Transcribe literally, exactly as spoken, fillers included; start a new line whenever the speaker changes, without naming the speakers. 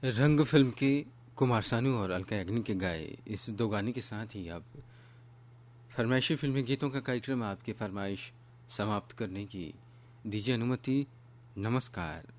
रंग फिल्म के कुमार सानू और अलका याग्निक के गाए इस दो गाने के साथ ही अब फरमाइशी फिल्मी गीतों का कार्यक्रम आपकी फरमाइश समाप्त करने की दीजिए अनुमति। नमस्कार।